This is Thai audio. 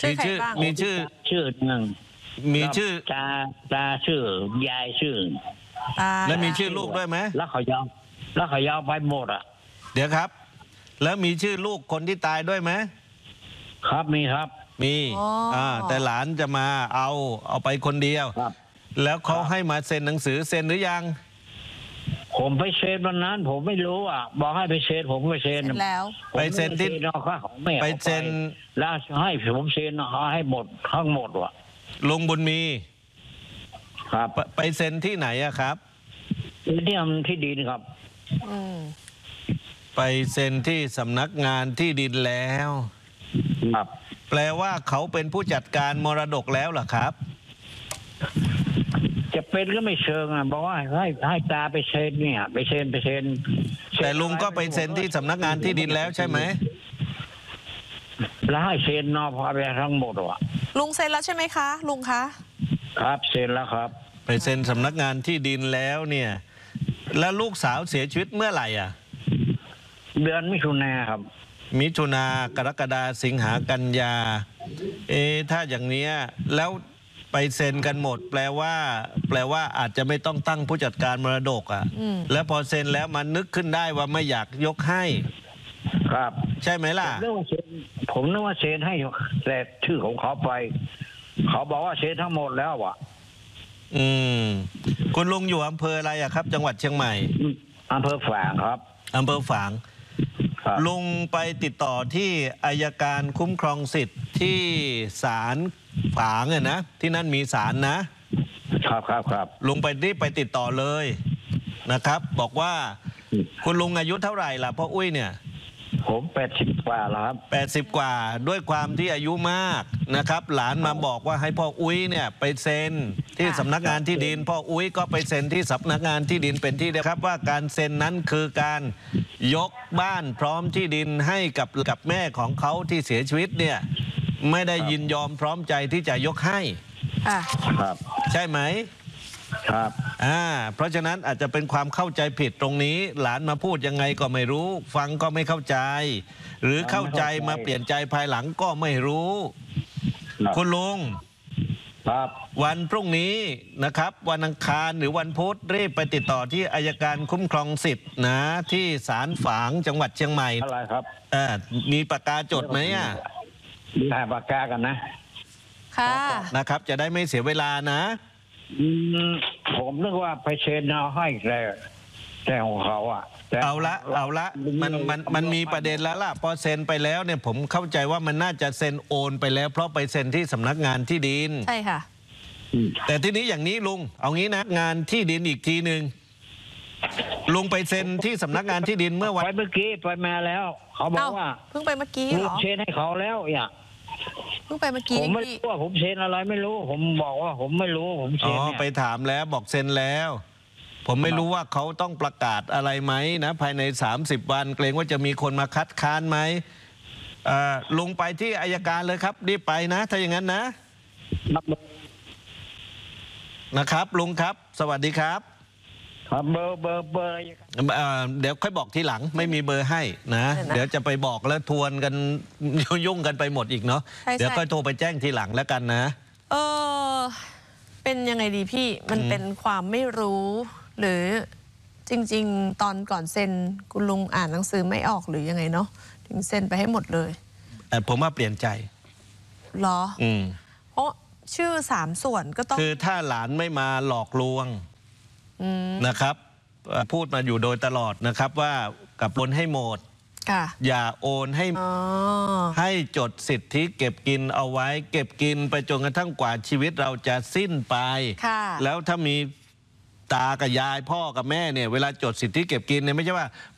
ชื่อใครบ้างมีชื่อหนึ่งมีชื่อตาชื่อยายชื่อแล้วมีชื่อลูกด้วยไหมแล้วเขายาวไปหมดอ่ะเดี๋ยวครับแล้วมีชื่อลูกคนที่ตายด้วยไหมครับมีครับมีแต่หลานจะมาเอาไปคนเดียวแล้วเขาให้มาเซ็นหนังสือเซ็นหรือยังผมไปเซ็นวันนั้นผมไม่รู้อ่ะบอกให้ไปเซ็นผมไปเซ็นแล้วไปเซ็นที่ไปเซ็นแล้วให้ผมเซ็นให้หมดทั้งหมดว่ะลุงบุญมีครับไปเซ็นที่ไหนอะครับที่ดินครับไปเซ็นที่สำนักงานที่ดินแล้วครับแปลว่าเขาเป็นผู้จัดการมรดกแล้วเหรอครับจะเป็นก็ไม่เชิงอ่ะบอกว่าให้ตาไปเซ็นเนี่ยไปเซ็นแต่ลุงก็ไปเซ็นที่สำนักงานที่ดินแล้วใช่ไหมแล้วให้เซ็นนอพอไปทั้งหมดว่ะลุงเซ็นแล้วใช่ไหมคะลุงคะครับเซ็นแล้วครับไปเซ็นสำนักงานที่ดินแล้วเนี่ยแล้วลูกสาวเสียชีวิตเมื่อไหร่อ่ะเดือนมิถุนาครับมิถุนากรกฎาสิงหากันยาถ้าอย่างเนี้ยแล้วไปเซ็นกันหมดแปลว่าอาจจะไม่ต้องตั้งผู้จัดการมรดกอ่ะแล้วพอเซ็นแล้วมันนึกขึ้นได้ว่าไม่อยากยกให้ครับใช่ไหมล่ะผมนึกว่าเซ็นให้แต่ชื่อของเขาไปเขาบอกว่าเซ็นทั้งหมดแล้วอ่ะคุณลุงอยู่อำเภออะไรอะครับจังหวัดเชียงใหม่อำเภอฝางครับอำเภอฝางลุงไปติดต่อที่อัยการคุ้มครองสิทธิ์ที่ศาลฝางเนี่ยนะที่นั่นมีศาลครับลุงไปติดต่อเลยนะครับบอกว่าคุณลุงอายุเท่าไหร่ล่ะพ่ออุ้ยเนี่ยผม80 กว่าแล้วครับ 80 กว่าด้วยความที่อายุมากนะครับหลานมาบอกว่าให้พ่ออุ้ยเนี่ยไปเซ็นที่สำนักงานที่ดินพ่ออุ้ยก็ไปเซ็นที่สำนักงานที่ดินเป็นที่เดียวครับว่าการเซ็นนั้นคือการยกบ้านพร้อมที่ดินให้กับแม่ของเขาที่เสียชีวิตเนี่ยไม่ได้ยินยอมพร้อมใจที่จะยกให้ครับใช่ไหมครับเพราะฉะนั้นอาจจะเป็นความเข้าใจผิดตรงนี้หลานมาพูดยังไงก็ไม่รู้ฟังก็ไม่เข้าใจหรือเข้าใจมาเปลี่ยนใจภายหลังก็ไม่รู้คุณลุงครับวันพรุ่งนี้นะครับวันอังคารหรือวันพุธรีบไปติดต่อที่อัยการคุ้มครองสิทธิ์นะที่ศาลฝางจังหวัดเชียงใหม่อะไรครับมีปากกาจดไหมมีปากกากันนะค่ะนะครับจะได้ไม่เสียเวลานะผมนึกว่าไปเซ็นเอาให้แต่ของเขาเอาละมันมีประเด็นแล้วล่ะพอเซ็นไปแล้วเนี่ยผมเข้าใจว่ามันน่าจะเซ็นโอนไปแล้วเพราะไปเซ็นที่สำนักงานที่ดินใช่ค่ะแต่ทีนี้อย่างนี้ลุงเอางี้นะงานที่ดินอีกทีหนึ่งลุงไปเซ็นที่สำนักงานที่ดินเมื่อวันไปเมื่อกี้ไปมาแล้วเขาบอกว่าเพิ่งไปเมื่อกี้เหรอเซ็นให้เขาแล้วเพิ่งไปเมื่อกี้ผมไม่รู้ว่าผมเซ็นอะไรไม่รู้ผมบอกว่าผมไม่รู้ผมเซ็นไปถามแล้วบอกเซ็นแล้วผมไม่รู้ว่าเขาต้องประกาศอะไรไหมนะภายใน30 วันเกรงว่าจะมีคนมาคัดค้านไหมลุงไปที่อัยการเลยครับรีบไปนะถ้าอย่างนั้นนะครับลุงครับสวัสดีครับเบอร์เดี๋ยวค่อยบอกทีหลังไม่มีเบอร์ให้นะเดี๋ยวจะไปบอกแล้วทวนกันยุ่งกันไปหมดอีกเนาะเดี๋ยวค่อยโทรไปแจ้งทีหลังแล้วกันนะเป็นยังไงดีพี่มันเป็นความไม่รู้หรือจริงๆตอนก่อนเซ็นคุณลุงอ่านหนังสือไม่ออกหรือยังไงเนาะถึงเซ็นไปให้หมดเลยผมว่าเปลี่ยนใจเหรอเพราะชื่อ3 ส่วนก็ต้องคือถ้าหลานไม่มาหลอกลวงนะครับพูดมาอยู่โดยตลอดนะครับว่ากับโอนให้หมดอย่าโอนให้จดสิทธิเก็บกินเอาไว้เก็บกินไปจนกระทั่งกว่าชีวิตเราจะสิ้นไปแล้วถ้ามีตากับยายพ่อกับแม่เนี่ยเวลาจดสิทธิเก็บกินเนี่ยไม่ใช่ว่า